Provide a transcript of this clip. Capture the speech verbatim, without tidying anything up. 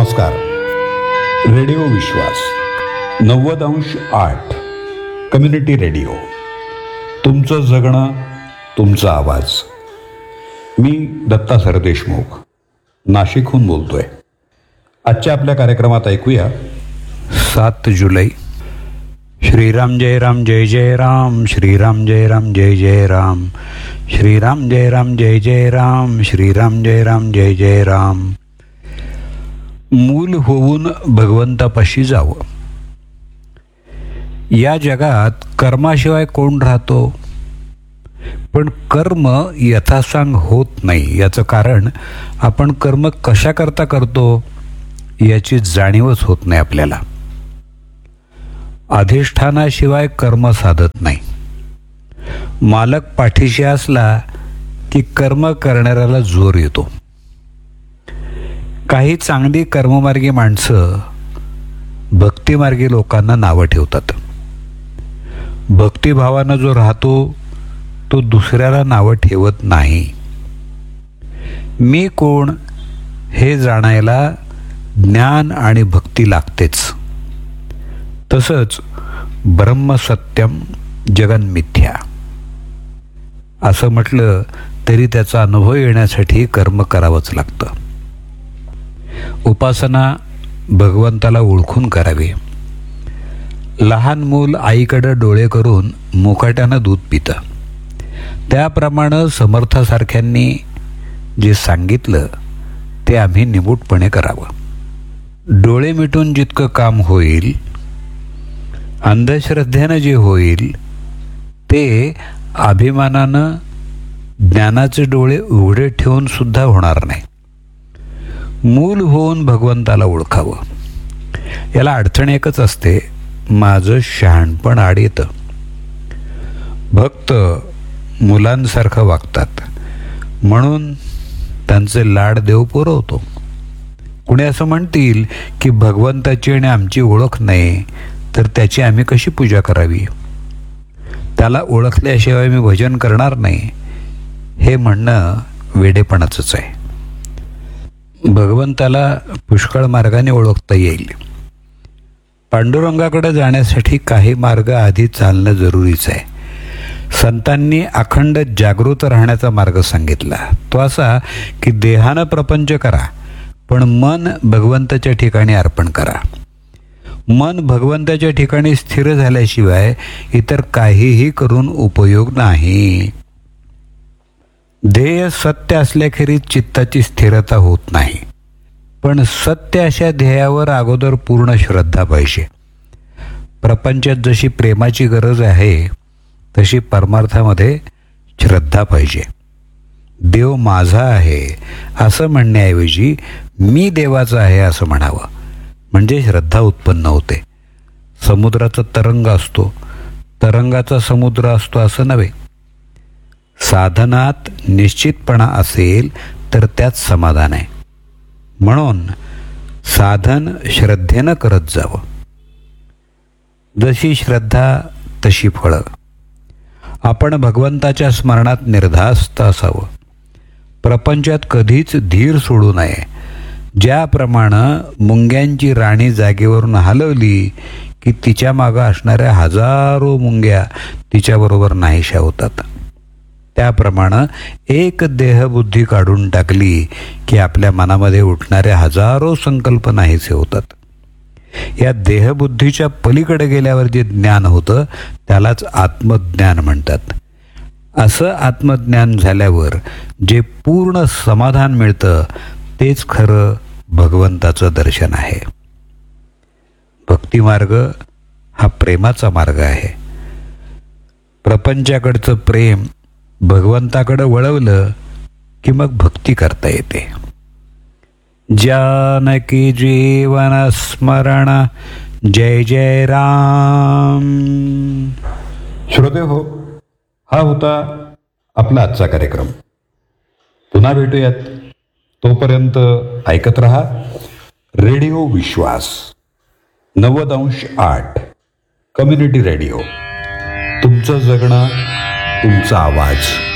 नमस्कार. रेडिओ विश्वास नव्वद अंश आठ कम्युनिटी रेडिओ. तुमचं जगणं, तुमचा आवाज. मी दत्ता सरदेशमुख नाशिकहून बोलतोय. आजच्या आपल्या कार्यक्रमात ऐकूया सात जुलै. श्रीराम जय राम जय जय राम, श्रीराम जय राम जय जय राम, श्रीराम जय राम जय जय राम, श्रीराम जय राम जय जय राम. मूल होऊन भगवंतापाशी जावं. या जगात कर्माशिवाय कोण राहतो? पण कर्म यथासांग होत नाही. याचं कारण आपण कर्म कशा करता करतो याची जाणीवच होत नाही आपल्याला. अधिष्ठानाशिवाय कर्म साधत नाही. मालक पाठीशी असला की कर्म करणाऱ्याला जोर येतो. काही चांगली कर्ममार्गी माणसं भक्तिमार्गी लोकांना नावं ठेवतात. भक्तिभावानं जो राहतो तो दुसऱ्याला नावं ठेवत नाही. मी कोण हे जाणायला ज्ञान आणि भक्ती लागतेच. तसंच ब्रह्मसत्यम जगन्मिथ्या असं म्हटलं तरी त्याचा अनुभव येण्यासाठी कर्म करावंच लागतं. उपासना भगवंताला ओळखून करावी. लहान मूल आईकडं डोळे करून मुकाट्यानं दूध पितं. त्याप्रमाणे समर्थासारख्यांनी जे सांगितलं ते आम्ही निमूटपणे करावं. डोळे मिटून जितकं काम होईल, अंधश्रद्धेनं जे होईल ते अभिमानानं ज्ञानाचे डोळे उघडे ठेवून सुद्धा होणार नाही. मूल होऊन भगवंताला ओळखावं. याला अडचण एकच असते, माझं शहाणपण आड येतं. भक्त मुलांसारखं वागतात म्हणून त्यांचे लाड देव पुरवतो. कुणी असं म्हणतील की भगवंताची आणि आमची ओळख नाही तर त्याची आम्ही कशी पूजा करावी? त्याला ओळखल्याशिवाय मी भजन करणार नाही, हे म्हणणं वेडेपणाचंच आहे. भगवंताला पुष्कळ मार्गाने ओळखता येईल. पांडुरंगाकडे जाण्यासाठी काही मार्ग आधी चालणं जरुरीच आहे. संतांनी अखंड जागृत राहण्याचा मार्ग सांगितला. तो असा की देहानं प्रपंच करा पण मन भगवंताच्या ठिकाणी अर्पण करा. मन भगवंताच्या ठिकाणी स्थिर झाल्याशिवाय इतर काहीही करून उपयोग नाही. ध्येय सत्य असल्याखेरीज चित्ताची स्थिरता होत नाही. पण सत्य अशा ध्येयावर अगोदर पूर्ण श्रद्धा पाहिजे. प्रपंचात जशी प्रेमाची गरज आहे तशी परमार्थामध्ये श्रद्धा पाहिजे. देव माझा आहे असं म्हणण्याऐवजी मी देवाचा आहे असं म्हणावं, म्हणजे श्रद्धा उत्पन्न होते. समुद्राचा तरंग असतो, तरंगाचा समुद्र असतो असं नव्हे. साधनात निश्चितपणा असेल तर त्यात समाधान आहे. म्हणून साधन श्रद्धेनं करत जावं. जशी श्रद्धा तशी फळं. आपण भगवंताच्या स्मरणात निर्धास्त असावं. प्रपंचात कधीच धीर सोडू नये. ज्याप्रमाणे मुंग्यांची राणी जागेवरून हलवली की तिच्या मागं असणाऱ्या हजारो मुंग्या तिच्याबरोबर नाहीशा होतात, त्याप्रमाणे एक देहबुद्धी काढून टाकली की आपल्या मनामध्ये उठणाऱ्या हजारो संकल्प नाहीसे होतात. या देहबुद्धीच्या पलीकडे गेल्यावर जे ज्ञान होतं त्यालाच आत्मज्ञान म्हणतात. असं आत्मज्ञान झाल्यावर जे पूर्ण समाधान मिळतं तेच खरं भगवंताचं दर्शन आहे. भक्तिमार्ग हा प्रेमाचा मार्ग आहे. प्रपंचाकडचं प्रेम भगवंताकडे वळवलं की मग भक्ती करता येते. जानकी जीवन स्मरण जय जय राम. श्रोते हो, हा होता आपला आजचा कार्यक्रम. पुन्हा भेटूयात. तोपर्यंत ऐकत रहा रेडिओ विश्वास नव्वद अंश आठ कम्युनिटी रेडिओ. तुमचं जगणं, तुमचा आवाज.